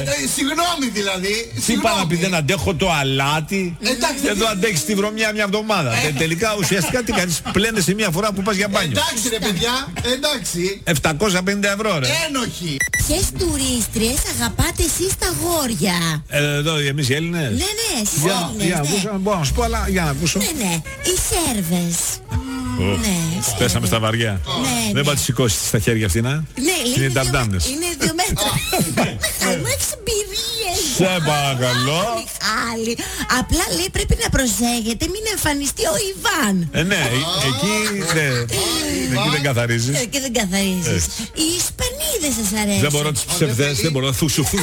Συγγνώμη δηλαδή. Τι πάει να πει, δεν αντέχω το αλάτι. Εδώ αντέχεις τη βρωμιά μια εβδομάδα. Τελικά ουσιαστικά τι κάνεις, πλένεσαι μια φορά που πας για μπάνιο. Εντάξει ρε παιδιά, εντάξει. 750 ευρώ ρε. Ένοχοι. Ποιες τουρίστριες αγαπάτε εσείς τα αγόρια? Εδώ εμείς οι Έλληνες. Ναι, εσείς οι Έλληνες. Για να ακούσω, μπορώ να σου πω, αλλά για να ακούσω. Ναι, οι Σέρβες. Ναι, πέσαμε στα βαριά. Δεν πάω να τις σηκώσεις στα χέρια αυτή, να. Ναι, είναι ταρντάμνες. Είναι 2 μέτρα. Μιχάλη, έχεις εμπειρίες. Σε παρακαλώ. Μιχάλη, απλά λέει πρέπει να προσέχετε μην εμφανιστεί ο Ιβάν. Ναι, εκεί δεν καθαρίζεις. Εκεί δεν καθαρίζεις. Οι Ισπανίδες σας αρέσουν? Δεν μπορώ τις ψευδές, δεν μπορώ.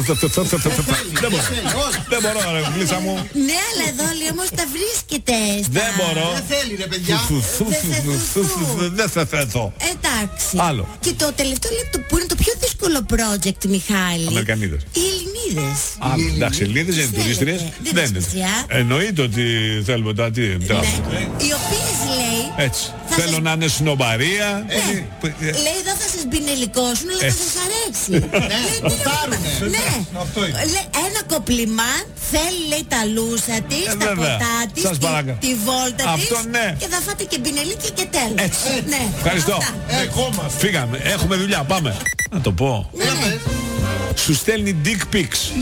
Δεν μπορώ ρε γλίσσα μου. Ναι, αλλά εδώ όλοι όμως τα βρίσκεται. Δεν μπορώ. Δεν θέλει ρε παιδιά. Δεν θα θέτω. Εντάξει. Άλλο. Και το τελευταίο λεπτό που είναι το πιο δύσκολο project, Μιχάλη. Αμερικανίδες. Οι Ελληνίδες. Εντάξει, Ελληνίδες είναι τουρίστριες. Δεν είναι. Εννοείται ότι θέλουμε τα τι. Οι οποίες λέει. Έτσι. Θέλω να είναι σνομπαρία. Λέει εδώ θα σας μπινελικώσουν, αλλά θα σας αρέσει. Ναι. Ένα κοπλιμά θέλει λέει τα λούσα της, τα ποτά της, τη βόλτα της. Και θα φάτε και μπινελίκια και τέλος. Έτσι. Ευχαριστώ. Φύγαμε. Έχουμε δουλειά. Πάμε. Να το πω. Σου στέλνει dick pics.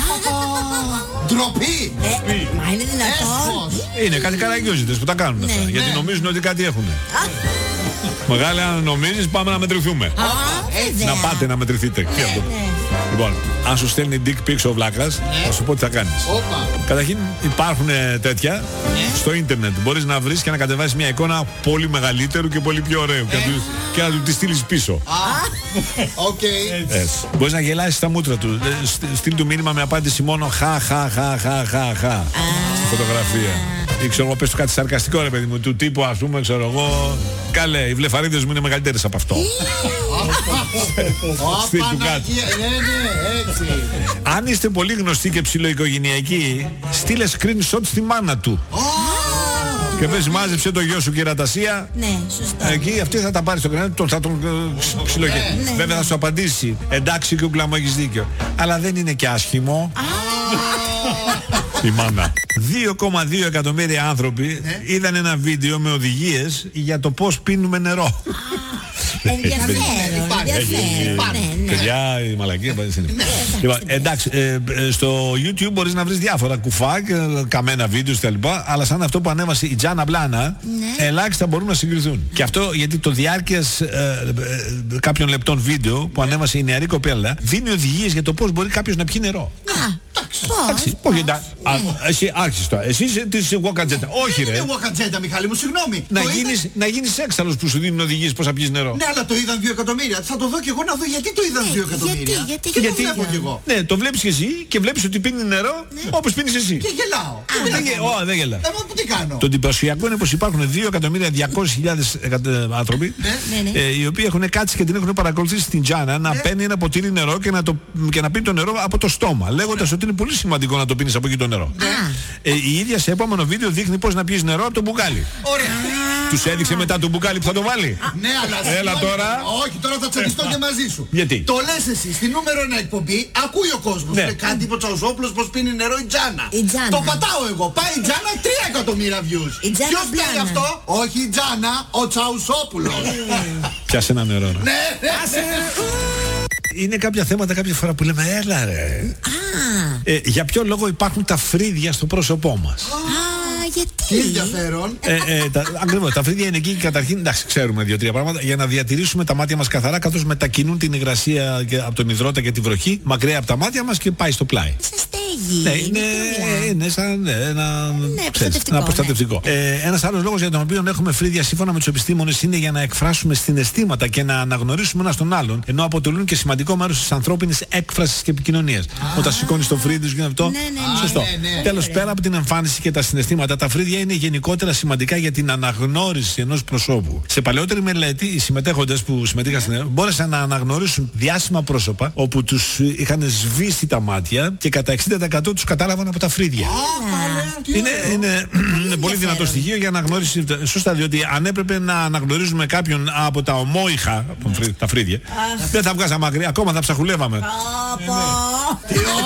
Ντροπή. Μα είναι δυνατόν? Είναι κάτι καραγκιόζητες που τα κάνουν αυτά. Γιατί νομίζουν ότι κάτι έχουν. Μεγάλη, αν νομίζεις, πάμε να μετρηθούμε. Να πάτε να μετρηθείτε. Λοιπόν, αν σου στέλνει dick pics ο βλάκας, θα σου πω τι θα κάνεις. Καταρχήν υπάρχουν τέτοια στο ίντερνετ. Μπορείς να βρεις και να κατεβάσεις μια εικόνα πολύ μεγαλύτερου και πολύ πιο ωραίου και να του τη στείλεις πίσω. Μπορείς να γελάσεις τα μούτρα του. Στείλ του μήνυμα με απάντηση μόνο χα στη φωτογραφία. Ή ξέρω εγώ, πες του κάτι σαρκαστικό ρε παιδί μου, του τύπου ας πούμε, ξέρω εγώ, καλέ, οι βλεφαρίδες μου είναι μεγαλύτερες από αυτό. Στείλ του κάτι. Αν είστε πολύ γνωστοί και ψιλοοικογενειακοί, στείλε screenshot στη μάνα του. Και πες μάζεψε το γιο σου κυρατασία. Ναι, σωστά. Εκεί αυτή θα τα πάρει στο κρανίο, θα τον ξυλοκαίει. Βέβαια θα σου απαντήσει, εντάξει κούκλα μου έχεις δίκιο. Αλλά δεν είναι και άσχημο. Η μάνα. 2,2 εκατομμύρια άνθρωποι είδαν ένα βίντεο με οδηγίες για το πώς πίνουμε νερό. Ενδιαφέρον. Παιδιά, η μαλακία. Εντάξει, στο YouTube μπορείς να βρεις διάφορα κουφάκ, καμένα βίντεο κτλ. Αλλά σαν αυτό που ανέβασε η Τζάνα Μπλάνα, ελάχιστα μπορούν να συγκριθούν. Και αυτό γιατί το διάρκειας κάποιων λεπτών βίντεο που ανέβασε η νεαρή κοπέλα δίνει οδηγίες για το πώς μπορεί κάποιος να πιει νερό. Πώς? Εσύ άρχισες τώρα. Εσύ είσαι της Wokatζέτα. Όχι ρε. Δεν είναι Wokatζέτα, Μιχάλη μου, συγγνώμη. Να γίνεις έξαλλος που σου δίνουν οδηγίες πώς θα πιεις νερό. Ναι, αλλά το είδαν 2 εκατομμύρια. Θα το δω και εγώ να δω γιατί το είδαν 2 εκατομμύρια. Γιατί το βλέπω κι εγώ. Ναι, το βλέπεις και εσύ και βλέπεις ότι πίνει νερό όπως πίνεις εσύ. Και γελάω. Δεν γελάω. Τι κάνω. Το εντυπωσιακό είναι πως υπάρχουν 2.200.000 άνθρωποι οι οποίοι έχουν κάτσει και την έχουν παρακολουθήσει στην Τζάνα να παίρνει ένα ποτήρι νερό και να πίνει το νερό από το στόμα, λέγοντας ότι είναι πολύ σημαντικό να το πίνεις από εκεί το νερό. Η ίδια σε επόμενο βίντεο δείχνει πώς να πιεις νερό από το μπουκάλι. Τους έδειξε μετά το μπουκάλι που θα το βάλει. Ναι, αλλά έλα τώρα. Όχι, τώρα θα τσακιστώ και μαζί σου. Γιατί? Το λες εσύ, στη νούμερο 1 εκπομπή, ακούει ο κόσμος. Ναι. Κάνει ο Τσαουζόπουλος πως πίνει νερό η Τζάνα. Το πατάω εγώ. Πάει η Τζάνα 3 εκατομμύρια views. Ποιος πιάνει αυτό? Όχι η Τζάνα, ο Τσαουζόπουλος. Πιάσε ένα νερό. Ναι. Είναι κάποια θέματα κάποια φορά που λέμε έλα ρε. Για ποιο λόγο υπάρχουν τα φρύδια στο πρόσωπό μας? Γιατί? Τι ενδιαφέρον. Ακριβώς, τα φρύδια είναι εκεί και καταρχήν, εντάξει, ξέρουμε 2-3 πράγματα για να διατηρήσουμε τα μάτια μας καθαρά καθώς μετακινούν την υγρασία από τον υδρότα και τη βροχή μακριά από τα μάτια μας και πάει στο πλάι. Σαν στέγη. Ναι, είναι σαν ένα προστατευτικό. Ένας άλλος λόγος για τον οποίο έχουμε φρύδια σύμφωνα με τους επιστήμονες είναι για να εκφράσουμε συναισθήματα και να αναγνωρίσουμε ένα τον άλλον, ενώ αποτελούν και σημαντικό μέρος της ανθρώπινης έκφρασης και επικοινωνίας. Όταν σηκώνεις το φρύδι σου και αυτό. Σωστό. Τέλος, πέρα από την εμφάνιση και τα συναισθήματα, τα φρύδια είναι γενικότερα σημαντικά για την αναγνώριση ενός προσώπου. Σε παλαιότερη μελέτη, οι συμμετέχοντες που συμμετείχαν στην έρευνα μπόρεσαν να αναγνωρίσουν διάσημα πρόσωπα όπου τους είχαν σβήσει τα μάτια και κατά 60% τους κατάλαβαν από τα φρύδια. Είναι πολύ δυνατό στοιχείο για αναγνώριση. Σωστά, διότι αν έπρεπε να αναγνωρίζουμε κάποιον από τα ομόιχα, τα φρύδια, δεν θα βγάζαμε μακριά, ακόμα θα ψαχουλεύαμε.